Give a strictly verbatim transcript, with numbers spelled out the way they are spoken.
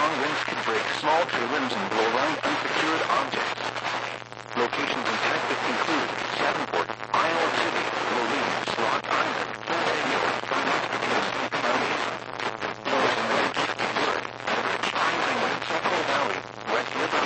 Strong winds could break small tree limbs and blow around unsecured objects. Locations in Texas include Shreveport, Iowa City,